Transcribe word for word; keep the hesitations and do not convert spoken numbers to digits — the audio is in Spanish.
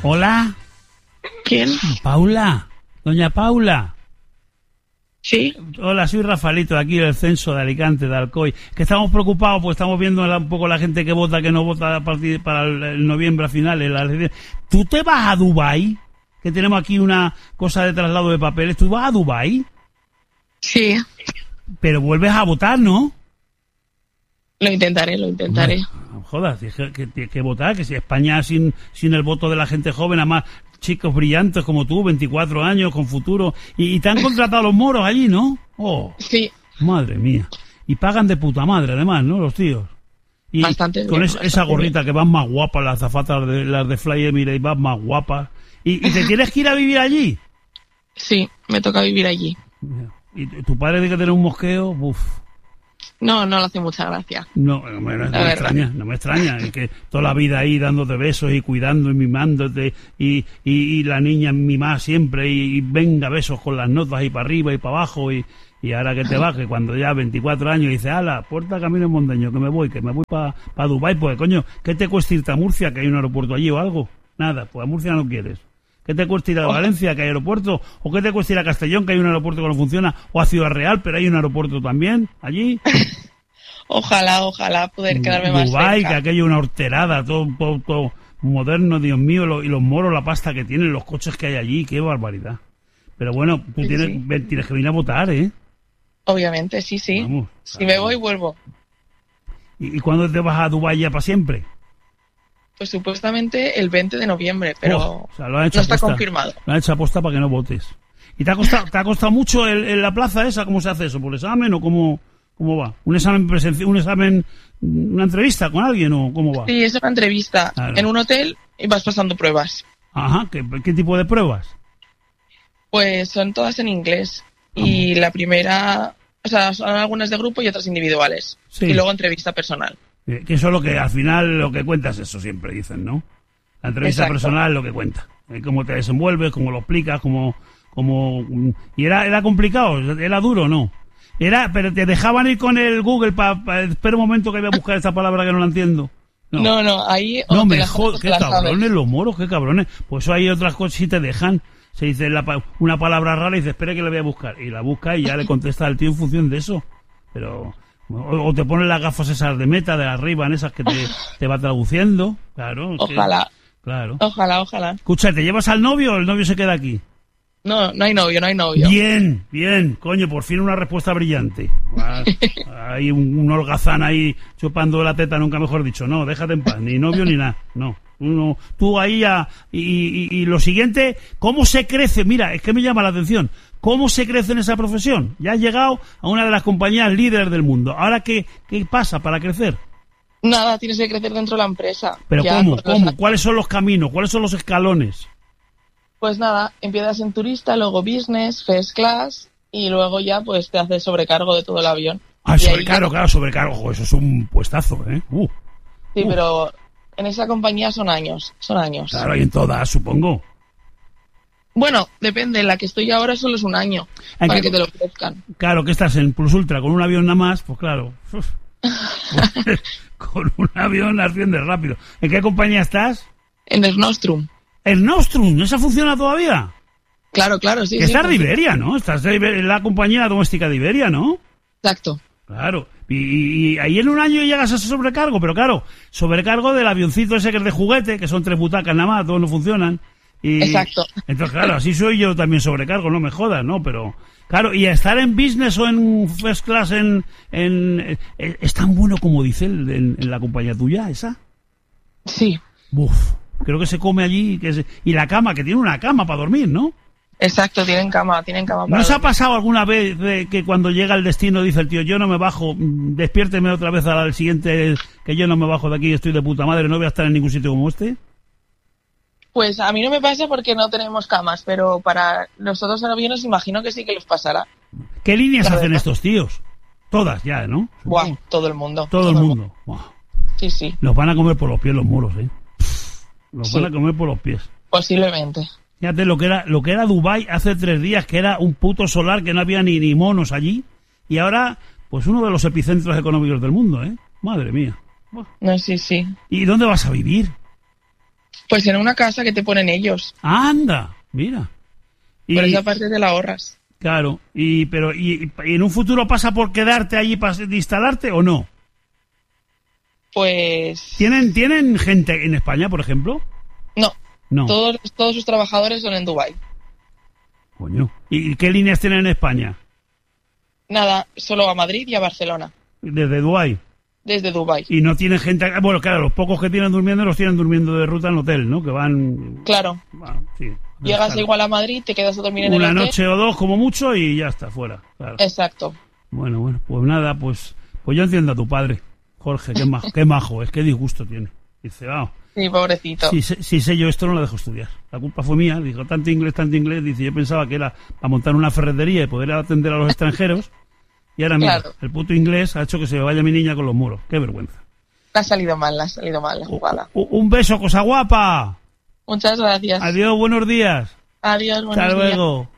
Hola. ¿Quién? Paula. Doña Paula. Sí. Hola, soy Rafaelito de aquí del censo de Alicante, de Alcoy. Que estamos preocupados porque estamos viendo un poco la gente que vota, que no vota a partir para el, el noviembre a finales. La... ¿Tú te vas a Dubái? Que tenemos aquí una cosa de traslado de papeles. ¿Tú vas a Dubái? Sí. Pero vuelves a votar, ¿no? Lo intentaré, lo intentaré. No, jodas, tienes que, que, que, que votar, que si España sin, sin el voto de la gente joven, además chicos brillantes como tú, veinticuatro años, con futuro, y, y te han contratado los moros allí, ¿no? Oh, sí. Madre mía. Y pagan de puta madre, además, ¿no? Los tíos. Y bastante con bien, es, bastante esa gorrita bien. que van más guapas, las azafatas de las de Fly Emirates van más guapas. ¿Y, y te tienes que ir a vivir allí? Sí, me toca vivir allí. ¿Y tu padre tiene que tener un mosqueo? Uf. No, no le hace mucha gracia. No, no, me, no me extraña, no me extraña. Es que toda la vida ahí dándote besos y cuidando y mimándote y, y, y la niña mimada siempre y, y venga besos con las notas y para arriba y para abajo y, y ahora que te vas, que cuando ya veinticuatro años dices, ala, puerta camino en Mondeño, que me voy, que me voy para pa Dubái, pues coño, ¿qué te cuesta irte a Murcia, que hay un aeropuerto allí o algo? Nada, pues a Murcia no quieres. ¿Qué te cuesta ir a Valencia, que hay aeropuerto? ¿O qué te cuesta ir a Castellón, que hay un aeropuerto que no funciona? ¿O a Ciudad Real, pero hay un aeropuerto también allí? Ojalá, ojalá poder quedarme más Dubái, cerca. que aquello es una horterada, todo, todo, todo moderno, Dios mío, lo, y los moros, la pasta que tienen, los coches que hay allí, qué barbaridad. Pero bueno, tú Sí, tienes, sí. ven, tienes que venir a votar, ¿eh? Obviamente, sí, sí. Vamos, si claro. me voy, vuelvo. ¿Y, y cuándo te vas a Dubái ya para siempre? Pues supuestamente el veinte de noviembre, pero Oh, o sea, lo han hecho no está aposta. confirmado. Lo han hecho aposta para que no votes. ¿Y te ha costado, te ha costado mucho el, en la plaza esa? ¿Cómo se hace eso? ¿Por examen o cómo, cómo va? ¿Un examen presencial, un examen, una entrevista con alguien o cómo va? Sí, es una entrevista Claro. en un hotel y vas pasando pruebas. Ajá, ¿qué, qué tipo de pruebas? Pues son todas en inglés. Y la primera, o sea, son algunas de grupo y otras individuales. Sí. Y luego entrevista personal. Eh, que eso es lo que al final lo que cuenta es eso, siempre dicen, ¿no? La entrevista Exacto. personal es lo que cuenta. Eh, cómo te desenvuelves, cómo lo explicas, cómo... cómo y era, era complicado, era duro, ¿o no? Era, pero te dejaban ir con el Google para... Pa, espera un momento que voy a buscar esta palabra que no la entiendo. No, no, no ahí... No, o te me la jodas, sabes, qué te la sabes. cabrones los moros, qué cabrones. Pues eso hay otras cosas si te dejan. Se dice la, pa- una palabra rara y dice, espera que la voy a buscar. Y la busca y ya le contesta al tío en función de eso. Pero... O, o te ponen las gafas esas de meta, de arriba, en esas que te, te va traduciendo. Claro. es que- Ojalá, claro. ojalá, ojalá. Escucha, ¿te llevas al novio o el novio se queda aquí? No, no hay novio, no hay novio. Bien, bien. Coño, por fin una respuesta brillante. Ah, hay un, un holgazán ahí chupando la teta, nunca mejor dicho. No, déjate en paz. Ni novio ni nada. No. Uno, tú ahí ya... Y, y, y lo siguiente, ¿cómo se crece? Mira, es que me llama la atención. ¿Cómo se crece en esa profesión? Ya has llegado a una de las compañías líderes del mundo. ¿Ahora qué, qué pasa para crecer? Nada, tienes que crecer dentro de la empresa. ¿Pero Ya cómo? por los ¿Cómo? años. ¿Cuáles son los caminos? ¿Cuáles son los escalones? Pues nada, empiezas en turista, luego business, first class, y luego ya pues te haces sobrecargo de todo el avión. Ah, Y ahí sobrecargo, ya- claro, sobrecargo. Jo, eso es un puestazo, ¿eh? Uh, Sí, Uh. pero en esa compañía son años, son años. claro, y en todas, supongo. Bueno, depende, en la que estoy ahora solo es un año, ¿En para qué- que te lo ofrezcan. Claro, que estás en Plus Ultra con un avión nada más, pues claro. Uf. Con un avión asciendes rápido. ¿En qué compañía estás? En el Nostrum. El Nostrum, ¿esa funciona todavía? Claro, claro, sí, que sí. estás de pues- Iberia, ¿no? Estás de Iber- en la compañía doméstica de Iberia, ¿no? Exacto. Claro. Y, y- y ahí en un año llegas a ese sobrecargo, pero claro, sobrecargo del avioncito ese que es de juguete, que son tres butacas nada más, todos no funcionan. Y, Exacto. Entonces, claro, así soy yo también sobrecargo, no me jodas, ¿no? Pero, claro, y estar en business o en first class en... en eh, ¿es tan bueno como dice el- en, en la compañía tuya, esa? Sí, Uf, creo que se come allí, que se- y la cama, que tiene una cama para dormir, ¿no? exacto, tienen cama, tienen cama para ¿No os ha dormir. pasado alguna vez de que cuando llega el destino dice el tío, yo no me bajo, mm, despiérteme otra vez al siguiente, que yo no me bajo de aquí, estoy de puta madre, no voy a estar en ningún sitio como este? Pues a mí no me pasa porque no tenemos camas, pero para los otros aviones imagino que sí que les pasará. ¿Qué líneas La hacen verdad. estos tíos? Todas ya, ¿no? Buah, todo el mundo. Todo el mundo. Buah. Sí, sí, Los van a comer por los pies los muros, ¿eh? Los Sí. van a comer por los pies. posiblemente. Fíjate lo que era, lo que era Dubái hace tres días, que era un puto solar, que no había ni, ni monos allí. Y ahora, pues uno de los epicentros económicos del mundo, ¿eh? Madre mía. Buah. No, sí, sí. ¿Y dónde vas a vivir? Pues en una casa que te ponen ellos. Anda, mira. Y, por esa parte te la ahorras. Claro, y pero y, y en un futuro pasa por quedarte allí para instalarte o no? Pues... ¿Tienen tienen gente en España, por ejemplo? No. No. Todos, todos sus trabajadores son en Dubái. Coño. ¿Y qué líneas tienen en España? Nada, solo a Madrid y a Barcelona. ¿Desde Dubái? Desde Dubái. Y no tienen gente... Bueno, claro, los pocos que tienen durmiendo los tienen durmiendo de ruta en hotel, ¿no? Que van... Claro. Bueno, sí. Llegas Claro. igual a Madrid, te quedas a dormir en el Una hotel. noche o dos como mucho y ya está, fuera. Claro. Exacto. Bueno, bueno, pues nada, pues pues yo entiendo a tu padre, Jorge, qué majo, qué majo es, qué disgusto tiene. Dice, vamos, Sí, pobrecito. si, sé- si sé yo esto no lo dejo estudiar. La culpa fue mía, dijo, tanto inglés, tanto inglés. Dice, yo pensaba que era para montar una ferretería y poder atender a los extranjeros. Y ahora mira, Claro. el puto inglés ha hecho que se me vaya mi niña con los muros. Qué vergüenza. Le ha salido mal, le ha salido mal la jugada. U- Un beso, cosa guapa. Muchas gracias. Adiós, buenos días. Adiós, buenos Hasta días. luego.